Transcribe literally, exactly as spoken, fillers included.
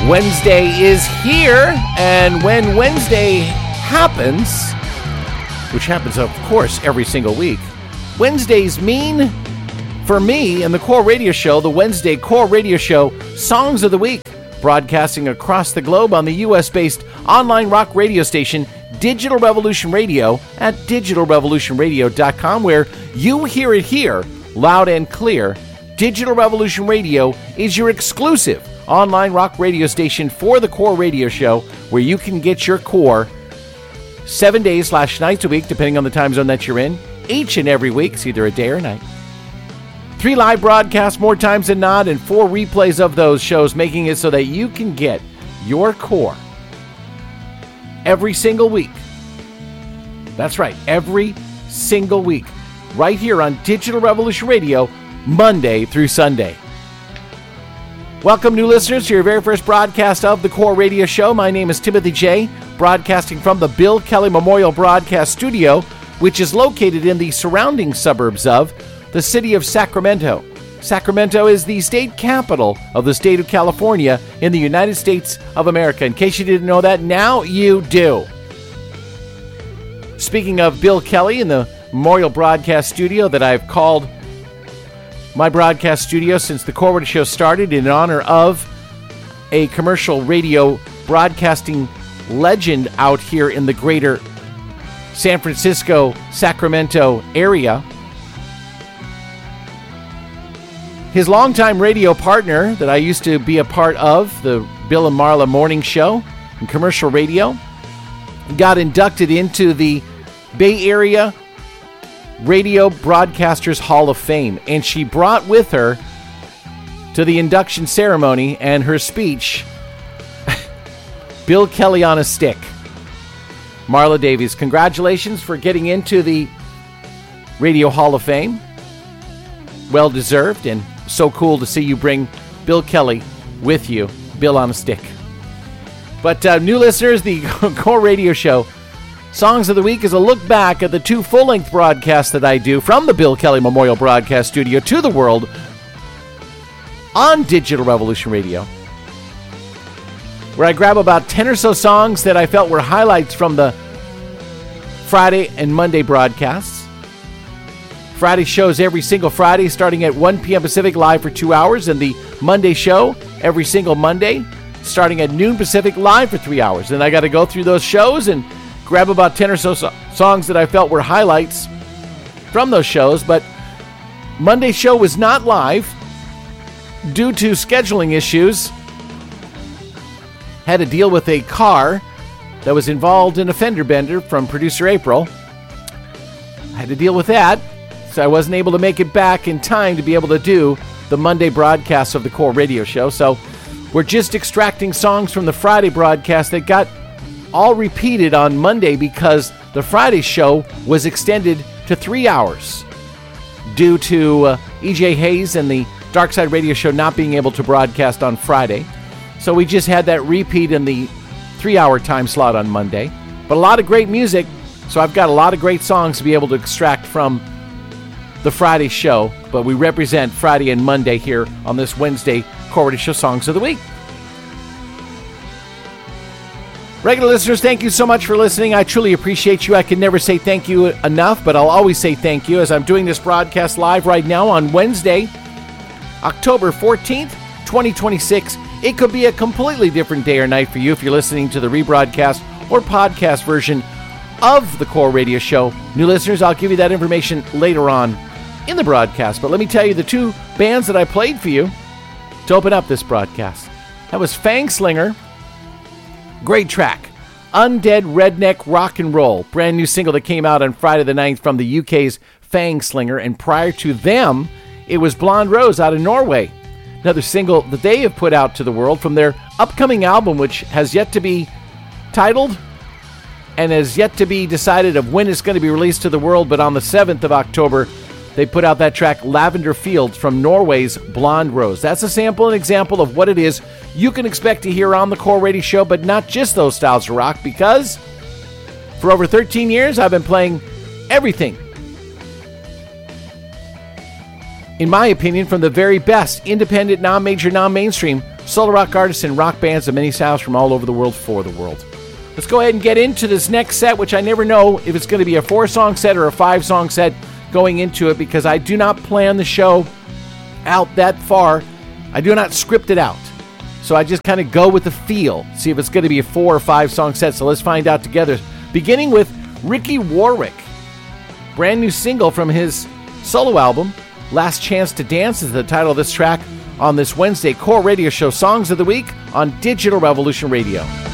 Wednesday is here, and when Wednesday happens, which happens, of course, every single week, Wednesdays mean, for me and the Core Radio Show, the Wednesday Core Radio Show Songs of the Week, broadcasting across the globe on the U S-based online rock radio station, Digital Revolution Radio, at digital revolution radio dot com, where you hear it here, loud and clear. Digital Revolution Radio is your exclusive online rock radio station for the Core Radio Show, where you can get your core seven days slash nights a week, depending on the time zone that you're in, each and every week. It's either a day or a night. Three live broadcasts more times than not, and four replays of those shows, making it so that you can get your core every single week. That's right, every single week, right here on Digital Revolution Radio, Monday through Sunday. Welcome, new listeners, to your very first broadcast of the Core Radio Show. My name is Timothy J., broadcasting from the Bill Kelly Memorial Broadcast Studio, which is located in the surrounding suburbs of the city of Sacramento. Sacramento is the state capital of the state of California in the United States of America. In case you didn't know that, now you do. Speaking of Bill Kelly in the Memorial Broadcast Studio that I've called my broadcast studio since the Core Radio Show started, in honor of a commercial radio broadcasting legend out here in the greater San Francisco, Sacramento area. His longtime radio partner that I used to be a part of, the Bill and Marla Morning Show and commercial radio, got inducted into the Bay Area Radio Broadcasters Hall of Fame, and she brought with her to the induction ceremony and her speech Bill Kelly on a stick. Marla Davies, congratulations for getting into the Radio Hall of Fame. Well deserved, and so cool to see you bring Bill Kelly with you, Bill on a stick. But uh, new listeners, the Core Radio Show Songs of the Week is a look back at the two full-length broadcasts that I do from the Bill Kelly Memorial Broadcast Studio to the world on Digital Revolution Radio, where I grab about ten or so songs that I felt were highlights from the Friday and Monday broadcasts. Friday shows every single Friday starting at one p.m. Pacific, live for two hours, and the Monday show every single Monday starting at noon Pacific, live for three hours. And I got to go through those shows and grab about ten or so, so songs that I felt were highlights from those shows. But Monday's show was not live due to scheduling issues. Had to deal with a car that was involved in a fender bender from producer April. I had to deal with that, so I wasn't able to make it back in time to be able to do the Monday broadcast of the Core Radio Show. So we're just extracting songs from the Friday broadcast that got all repeated on Monday because the Friday show was extended to three hours due to uh, E J Hayes and the Dark Side Radio Show not being able to broadcast on Friday. So we just had that repeat in the three-hour time slot on Monday. But a lot of great music, so I've got a lot of great songs to be able to extract from the Friday show. But we represent Friday and Monday here on this Wednesday Core Radio Show Songs of the Week. Regular listeners, thank you so much for listening. I truly appreciate you. I can never say thank you enough, but I'll always say thank you as I'm doing this broadcast live right now on Wednesday, October fourteenth, twenty twenty-six. It could be a completely different day or night for you if you're listening to the rebroadcast or podcast version of the Core Radio Show. New listeners, I'll give you that information later on in the broadcast. But let me tell you the two bands that I played for you to open up this broadcast. That was Fangslinger. Great track. Undead Redneck Rock and Roll. Brand new single that came out on Friday the ninth from the U K's Fangslinger. And prior to them, it was Blonde Rose out of Norway. Another single that they have put out to the world from their upcoming album, which has yet to be titled and has yet to be decided of when it's going to be released to the world. But on the seventh of October, they put out that track Lavender Fields from Norway's Blonde Rose. That's a sample and example of what it is you can expect to hear on the Core Radio Show, but not just those styles of rock, because for over thirteen years, I've been playing everything, in my opinion, from the very best independent, non-major, non-mainstream solo rock artists and rock bands of many styles from all over the world for the world. Let's go ahead and get into this next set, which I never know if it's going to be a four-song set or a five-song set going into it, because I do not plan the show out that far. I do not script it out. So I just kind of go with the feel, see if it's going to be a four or five-song set. So let's find out together. Beginning with Ricky Warwick. Brand new single from his solo album, Last Chance to Dance, is the title of this track on this Wednesday Core Radio Show Songs of the Week on Digital Revolution Radio.